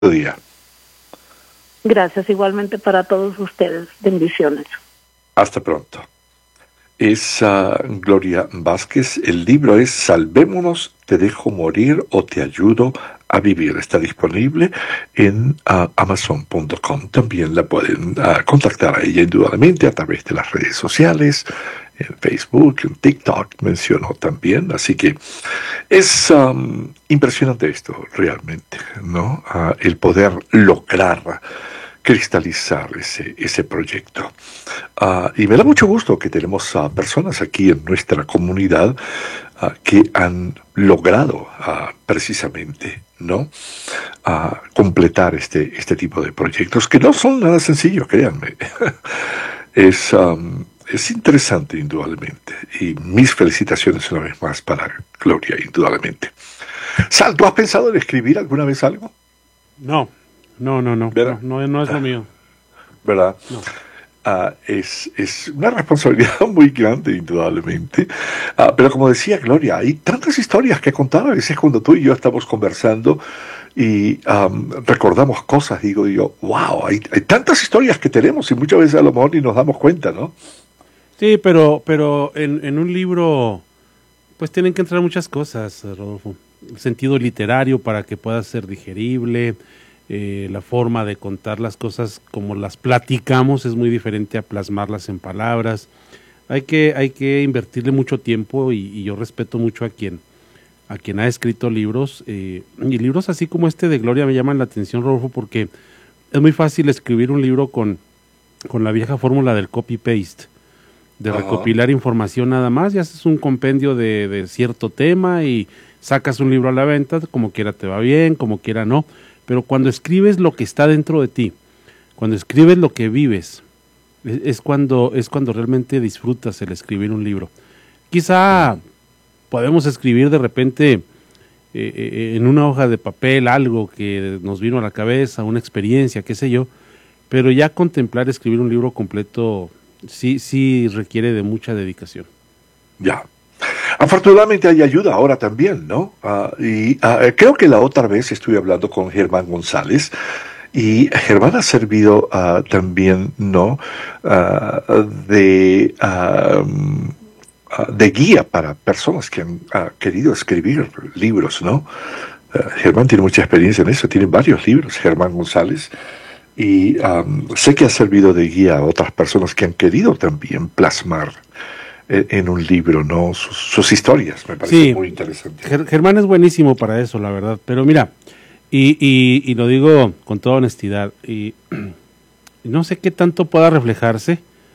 día. Gracias igualmente para todos ustedes. Bendiciones. Hasta pronto. Es Gloria Vázquez. El libro es Salvémonos, te dejo morir o te ayudo a vivir. Está disponible en Amazon.com. También la pueden contactar a ella indudablemente a través de las redes sociales, en Facebook, en TikTok mencionó también. Así que es impresionante esto realmente, ¿no? El poder lograr cristalizar ese proyecto. Y me da mucho gusto que tenemos personas aquí en nuestra comunidad que han logrado precisamente, ¿no? Completar este tipo de proyectos que no son nada sencillos, créanme. Es interesante, indudablemente. Y mis felicitaciones una vez más para Gloria, indudablemente. Sal, ¿tú has pensado en escribir alguna vez algo? No, no es lo mío. ¿Verdad? No. Es una responsabilidad muy grande, indudablemente. Pero como decía Gloria, hay tantas historias que contar. A veces cuando tú y yo estamos conversando y recordamos cosas, digo yo, wow, hay tantas historias que tenemos y muchas veces a lo mejor ni nos damos cuenta, ¿no? Sí, pero en un libro pues tienen que entrar muchas cosas, Rodolfo. El sentido literario para que pueda ser digerible, la forma de contar las cosas como las platicamos es muy diferente a plasmarlas en palabras. Hay que invertirle mucho tiempo y yo respeto mucho a quien ha escrito libros, y libros así como este de Gloria me llaman la atención, Rodolfo, porque es muy fácil escribir un libro con la vieja fórmula del copy-paste, de recopilar información nada más, y haces un compendio de cierto tema y sacas un libro a la venta, como quiera te va bien, como quiera no. Pero cuando escribes lo que está dentro de ti, cuando escribes lo que vives, es cuando realmente disfrutas el escribir un libro. Quizá podemos escribir de repente en una hoja de papel algo que nos vino a la cabeza, una experiencia, qué sé yo, pero ya contemplar escribir un libro completo sí requiere de mucha dedicación. Ya. Afortunadamente hay ayuda ahora también, ¿no? Creo que la otra vez estuve hablando con Germán González y Germán ha servido también, ¿no? De guía para personas que han querido escribir libros, ¿no? Germán tiene mucha experiencia en eso, tiene varios libros, Germán González, y sé que ha servido de guía a otras personas que han querido también plasmar en un libro, ¿no? Sus historias, me parece muy interesante. Germán es buenísimo para eso, la verdad. Pero mira, y lo digo con toda honestidad, y no sé qué tanto pueda reflejarse,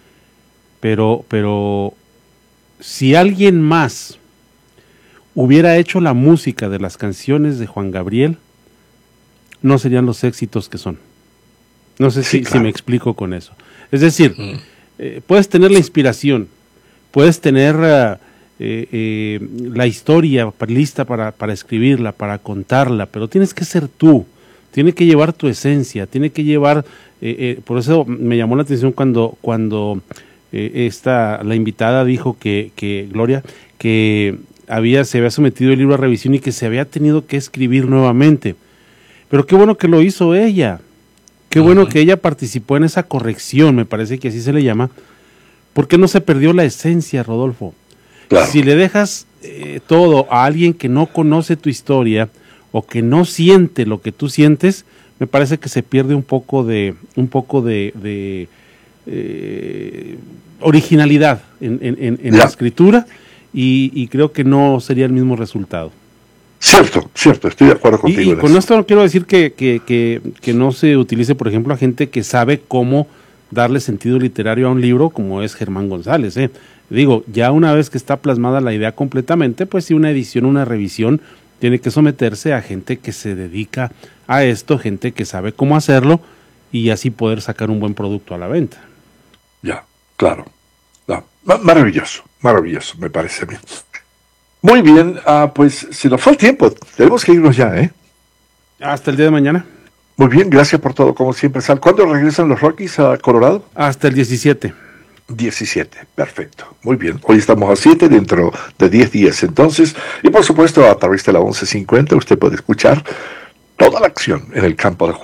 pero si alguien más hubiera hecho la música de las canciones de Juan Gabriel, no serían los éxitos que son. No sé si me explico con eso. Es decir, puedes tener la inspiración, puedes tener la historia lista para escribirla, para contarla, pero tienes que ser tú, tiene que llevar tu esencia, tiene que llevar, por eso me llamó la atención cuando la invitada dijo que Gloria, que se había sometido el libro a revisión y que se había tenido que escribir nuevamente. Pero qué bueno que lo hizo ella, qué bueno que ella participó en esa corrección, me parece que así se le llama, porque no se perdió la esencia, Rodolfo. Claro. Si le dejas todo a alguien que no conoce tu historia o que no siente lo que tú sientes, me parece que se pierde un poco de originalidad en la escritura y creo que no sería el mismo resultado. Cierto, estoy de acuerdo contigo. Y con esto no quiero decir que no se utilice, por ejemplo, a gente que sabe cómo darle sentido literario a un libro, como es Germán González. Digo, ya una vez que está plasmada la idea completamente, pues sí, una edición, una revisión, tiene que someterse a gente que se dedica a esto, gente que sabe cómo hacerlo, y así poder sacar un buen producto a la venta. Ya, claro. No, maravilloso, me parece a mí. Muy bien, pues se nos fue el tiempo, tenemos que irnos ya, ¿eh? Hasta el día de mañana. Muy bien, gracias por todo, como siempre, Sal. ¿Cuándo regresan los Rockies a Colorado? Hasta el 17. 17, perfecto. Muy bien, hoy estamos a 7, dentro de 10 días entonces. Y por supuesto, a través de la 1150 usted puede escuchar toda la acción en el campo de juego.